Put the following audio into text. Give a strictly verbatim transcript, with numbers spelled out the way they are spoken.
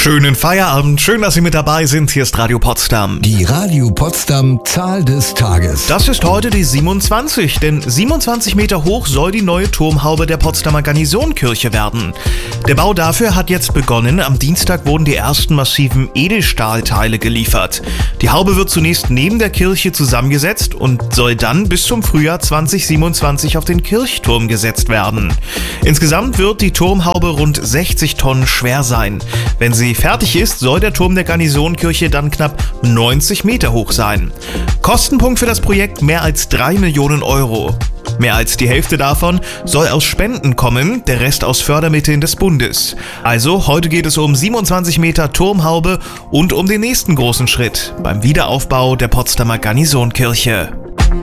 Schönen Feierabend, schön, dass Sie mit dabei sind. Hier ist Radio Potsdam. Die Radio Potsdam Zahl des Tages. Das ist heute die siebenundzwanzig, denn siebenundzwanzig Meter hoch soll die neue Turmhaube der Potsdamer Garnisonkirche werden. Der Bau dafür hat jetzt begonnen. Am Dienstag wurden die ersten massiven Edelstahlteile geliefert. Die Haube wird zunächst neben der Kirche zusammengesetzt und soll dann bis zum Frühjahr zweitausendsiebenundzwanzig auf den Kirchturm gesetzt werden. Insgesamt wird die Turmhaube rund sechzig Tonnen schwer sein. Wenn sie fertig ist, soll der Turm der Garnisonkirche dann knapp neunzig Meter hoch sein. Kostenpunkt für das Projekt mehr als drei Millionen Euro. Mehr als die Hälfte davon soll aus Spenden kommen, der Rest aus Fördermitteln des Bundes. Also heute geht es um siebenundzwanzig Meter Turmhaube und um den nächsten großen Schritt beim Wiederaufbau der Potsdamer Garnisonkirche.